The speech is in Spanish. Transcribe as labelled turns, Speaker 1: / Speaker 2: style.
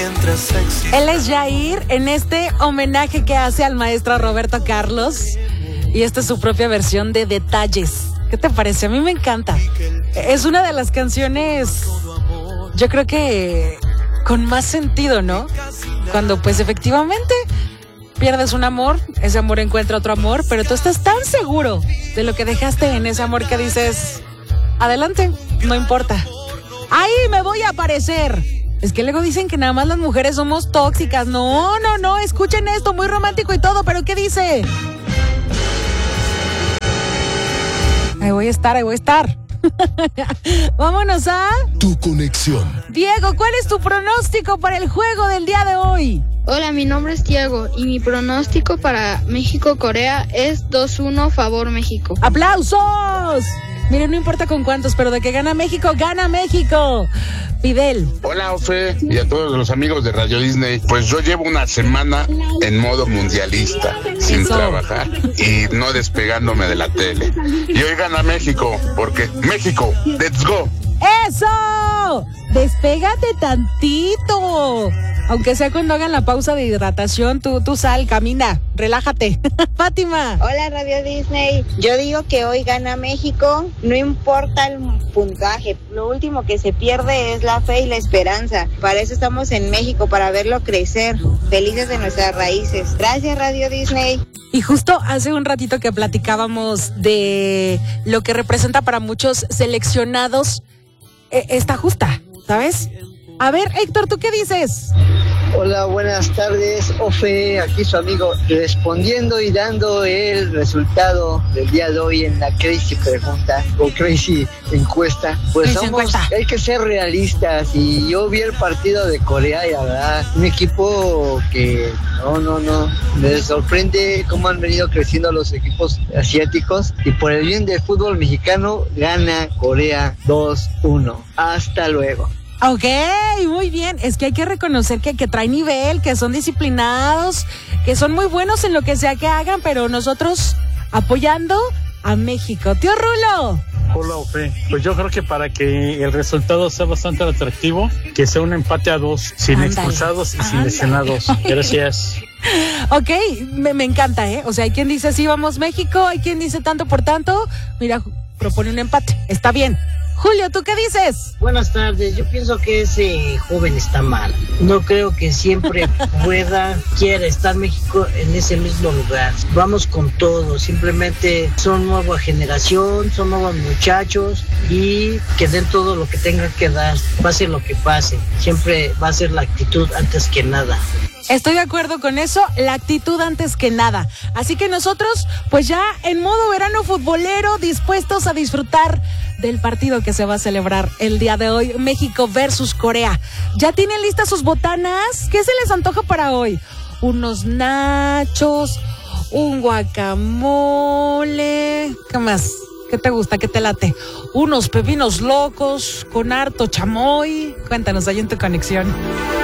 Speaker 1: Él es Jair en este homenaje que hace al maestro Roberto Carlos. Y esta es su propia versión de Detalles. ¿Qué te parece? A mí me encanta. Es una de las canciones, yo creo que con más sentido, ¿no? Cuando pues efectivamente pierdes un amor, ese amor encuentra otro amor, pero tú estás tan seguro de lo que dejaste en ese amor que dices, adelante, no importa. Ahí me voy a aparecer. Es que luego dicen que nada más las mujeres somos tóxicas. No, escuchen esto, muy romántico y todo, pero ¿qué dice? Ahí voy a estar. Vámonos a
Speaker 2: Tu Conexión.
Speaker 1: Diego, ¿cuál es tu pronóstico para el juego del día de hoy?
Speaker 3: Hola, mi nombre es Diego y mi pronóstico para México-Corea es 2-1 favor México.
Speaker 1: ¡Aplausos! Miren, no importa con cuántos, pero de que gana México, ¡gana México! Fidel.
Speaker 4: Hola, Ofe, y a todos los amigos de Radio Disney. Pues yo llevo una semana en modo mundialista, sin trabajar y no despegándome de la tele. Y hoy gana México, porque México, let's go.
Speaker 1: ¡Eso! ¡Despégate tantito! Aunque sea cuando hagan la pausa de hidratación, tú sal, camina, relájate. Fátima.
Speaker 5: Hola, Radio Disney. Yo digo que hoy gana México, no importa el puntaje. Lo último que se pierde es la fe y la esperanza. Para eso estamos en México, para verlo crecer, felices de nuestras raíces. Gracias, Radio Disney.
Speaker 1: Y justo hace un ratito que platicábamos de lo que representa para muchos seleccionados esta justa, ¿sabes? A ver, Héctor, ¿tú qué dices?
Speaker 6: Hola, buenas tardes, Ofe, aquí su amigo, respondiendo y dando el resultado del día de hoy en la Crazy Pregunta o Crazy Encuesta. Pues hay que ser realistas y yo vi el partido de Corea y la verdad, un equipo que no, me sorprende cómo han venido creciendo los equipos asiáticos y por el bien del fútbol mexicano gana Corea 2-1. Hasta luego.
Speaker 1: Ok, muy bien. Es que hay que reconocer que trae nivel, que son disciplinados, que son muy buenos en lo que sea que hagan, pero nosotros apoyando a México. Tío Rulo.
Speaker 7: Hola, Ofe. Pues yo creo que para que el resultado sea bastante atractivo, que sea un empate a 2, sin expulsados y sin lesionados. Gracias.
Speaker 1: Ok, me encanta, ¿eh? O sea, hay quien dice sí, vamos México, hay quien dice tanto por tanto. Mira, propone un empate. Está bien. Julio, ¿tú qué dices?
Speaker 8: Buenas tardes, yo pienso que ese joven está mal. No creo que siempre quiera estar México en ese mismo lugar. Vamos con todo, simplemente son nueva generación, son nuevos muchachos y que den todo lo que tengan que dar, pase lo que pase. Siempre va a ser la actitud antes que nada.
Speaker 1: Estoy de acuerdo con eso, la actitud antes que nada. Así que nosotros, pues ya en modo verano futbolero, dispuestos a disfrutar del partido que se va a celebrar el día de hoy, México versus Corea. ¿Ya tienen listas sus botanas? ¿Qué se les antoja para hoy? Unos nachos, un guacamole, ¿qué más? ¿Qué te gusta? ¿Qué te late? Unos pepinos locos con harto chamoy. Cuéntanos ahí en Tu Conexión.